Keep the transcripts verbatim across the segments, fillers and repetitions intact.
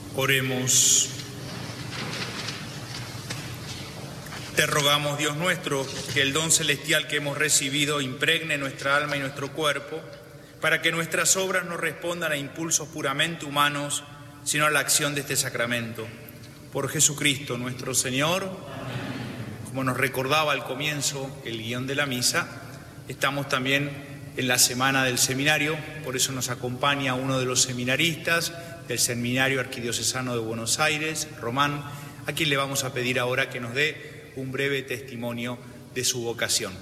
Oremos. Te rogamos, Dios nuestro, que el don celestial que hemos recibido impregne nuestra alma y nuestro cuerpo, para que nuestras obras no respondan a impulsos puramente humanos, sino a la acción de este sacramento. Por Jesucristo nuestro Señor. Amén. Como nos recordaba al comienzo el guión de la misa, estamos también en la semana del seminario, por eso nos acompaña uno de los seminaristas del Seminario Arquidiocesano de Buenos Aires, Román, a quien le vamos a pedir ahora que nos dé un breve testimonio de su vocación.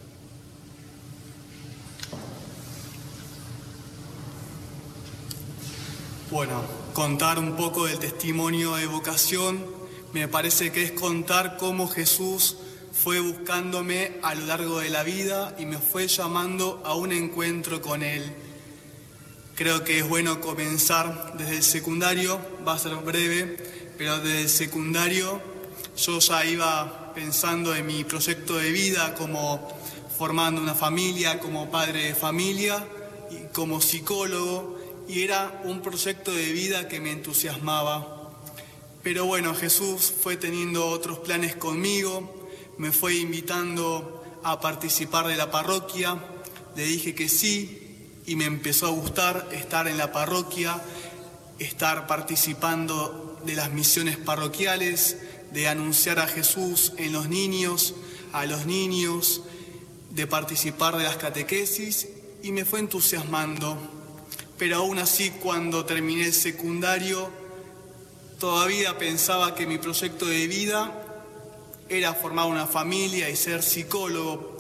Bueno, contar un poco del testimonio de vocación me parece que es contar cómo Jesús fue buscándome a lo largo de la vida y me fue llamando a un encuentro con Él. Creo que es bueno comenzar desde el secundario, va a ser breve, pero desde el secundario yo ya iba pensando en mi proyecto de vida, como formando una familia, como padre de familia y como psicólogo, y era un proyecto de vida que me entusiasmaba. Pero bueno, Jesús fue teniendo otros planes conmigo, me fue invitando a participar de la parroquia, le dije que sí, y me empezó a gustar estar en la parroquia, estar participando de las misiones parroquiales, de anunciar a Jesús en los niños, a los niños, de participar de las catequesis, y me fue entusiasmando. Pero aún así, cuando terminé el secundario, todavía pensaba que mi proyecto de vida era formar una familia y ser psicólogo.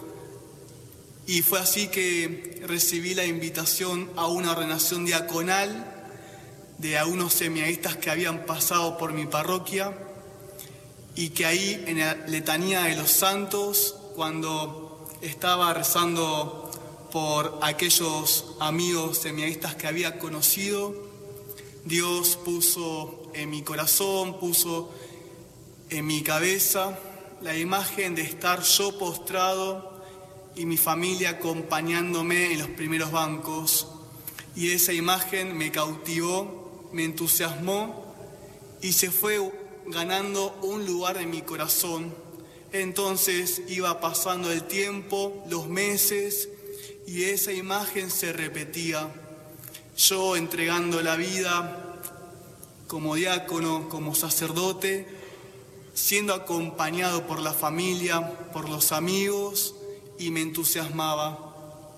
Y fue así que recibí la invitación a una ordenación diaconal de algunos seminaristas que habían pasado por mi parroquia y que ahí en la letanía de los santos, cuando estaba rezando por aquellos amigos seminaristas que había conocido, Dios puso en mi corazón, puso en mi cabeza la imagen de estar yo postrado y mi familia acompañándome en los primeros bancos. Y esa imagen me cautivó, me entusiasmó y se fue ganando un lugar en mi corazón. Entonces iba pasando el tiempo, los meses, y esa imagen se repetía. Yo entregando la vida como diácono, como sacerdote, siendo acompañado por la familia, por los amigos, y me entusiasmaba.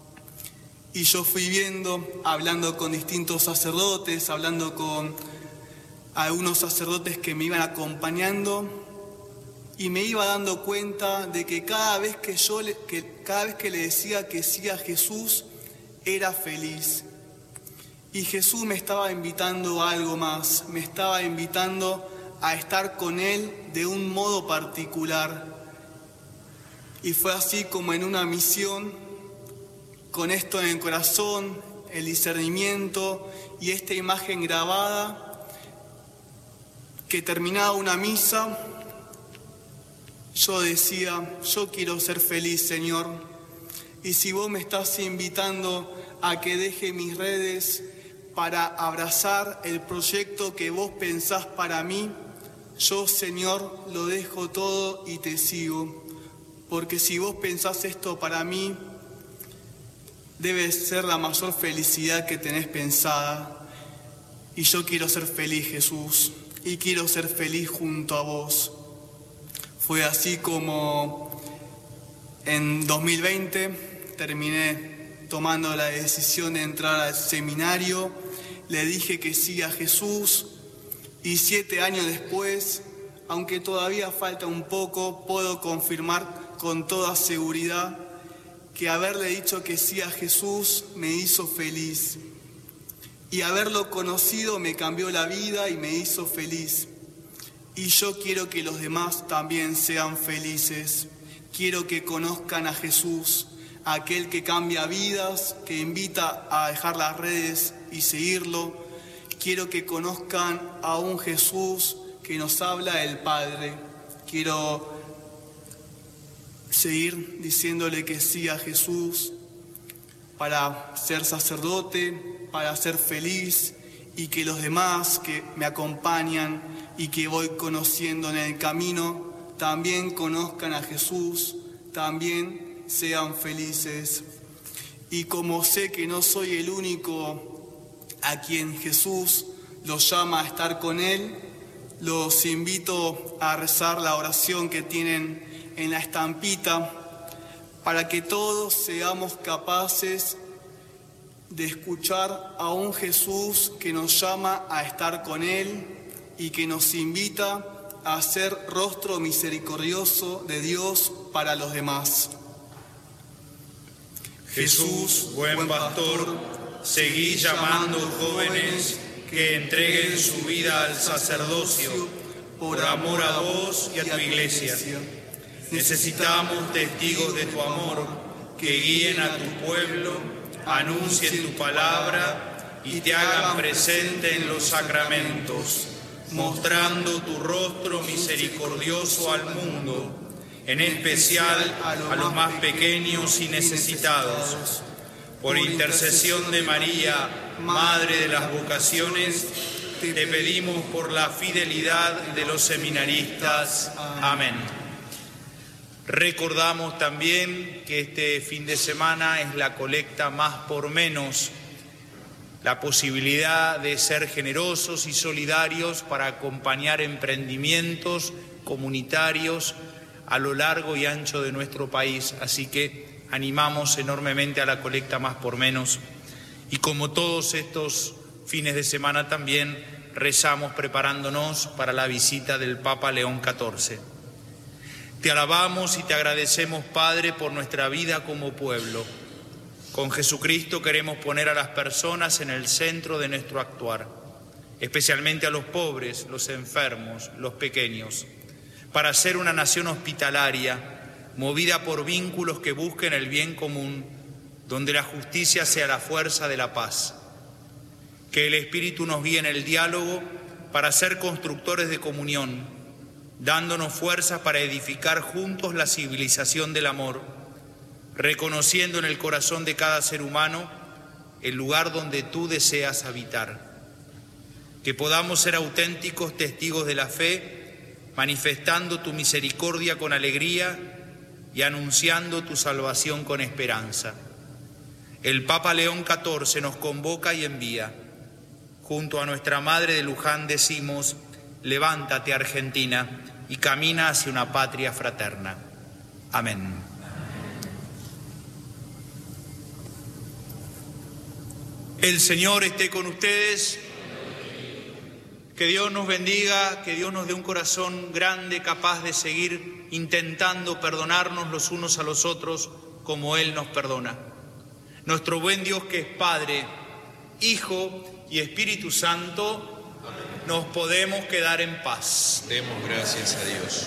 Y yo fui viendo, hablando con distintos sacerdotes, hablando con algunos sacerdotes que me iban acompañando, y me iba dando cuenta de que cada vez que yo le, que cada vez que le decía que sí a Jesús, era feliz. Y Jesús me estaba invitando a algo más, me estaba invitando a estar con Él de un modo particular. Y fue así como en una misión, con esto en el corazón, el discernimiento y esta imagen grabada, que terminaba una misa, yo decía, yo quiero ser feliz, Señor. Y si vos me estás invitando a que deje mis redes para abrazar el proyecto que vos pensás para mí, yo, Señor, lo dejo todo y te sigo. Porque si vos pensás esto para mí, debe ser la mayor felicidad que tenés pensada. Y yo quiero ser feliz, Jesús, y quiero ser feliz junto a vos. Fue así como en dos mil veinte terminé tomando la decisión de entrar al seminario, le dije que sí a Jesús, y siete años después, aunque todavía falta un poco, puedo confirmar con toda seguridad que haberle dicho que sí a Jesús me hizo feliz. Y haberlo conocido me cambió la vida y me hizo feliz. Y yo quiero que los demás también sean felices. Quiero que conozcan a Jesús, aquel que cambia vidas, que invita a dejar las redes y seguirlo. Quiero que conozcan a un Jesús que nos habla del Padre. Quiero seguir diciéndole que sí a Jesús para ser sacerdote, para ser feliz y que los demás que me acompañan y que voy conociendo en el camino también conozcan a Jesús, también sean felices. Y como sé que no soy el único a quien Jesús los llama a estar con Él, los invito a rezar la oración que tienen en la estampita para que todos seamos capaces de escuchar a un Jesús que nos llama a estar con Él y que nos invita a ser rostro misericordioso de Dios para los demás. Jesús, buen pastor, seguí llamando jóvenes que entreguen su vida al sacerdocio por amor a vos y a tu iglesia. Necesitamos testigos de tu amor que guíen a tu pueblo, anuncien tu palabra y te hagan presente en los sacramentos, mostrando tu rostro misericordioso al mundo, en especial a los más pequeños y necesitados. Por intercesión de María, Madre de las vocaciones, te pedimos por la fidelidad de los seminaristas. Amén. Recordamos también que este fin de semana es la colecta Más por Menos, la posibilidad de ser generosos y solidarios para acompañar emprendimientos comunitarios a lo largo y ancho de nuestro país. Así que animamos enormemente a la colecta Más por Menos. Y como todos estos fines de semana también rezamos preparándonos para la visita del Papa León catorce. Te alabamos y te agradecemos, Padre, por nuestra vida como pueblo. Con Jesucristo queremos poner a las personas en el centro de nuestro actuar, especialmente a los pobres, los enfermos, los pequeños, para ser una nación hospitalaria, movida por vínculos que busquen el bien común, donde la justicia sea la fuerza de la paz. Que el Espíritu nos guíe en el diálogo para ser constructores de comunión, dándonos fuerzas para edificar juntos la civilización del amor, reconociendo en el corazón de cada ser humano el lugar donde tú deseas habitar. Que podamos ser auténticos testigos de la fe, manifestando tu misericordia con alegría y anunciando tu salvación con esperanza. El Papa León catorce nos convoca y envía. Junto a nuestra Madre de Luján decimos: levántate, Argentina, y camina hacia una patria fraterna. Amén. El Señor esté con ustedes. Que Dios nos bendiga, que Dios nos dé un corazón grande, capaz de seguir intentando perdonarnos los unos a los otros como Él nos perdona. Nuestro buen Dios, que es Padre, Hijo y Espíritu Santo, nos podemos quedar en paz. Demos gracias a Dios.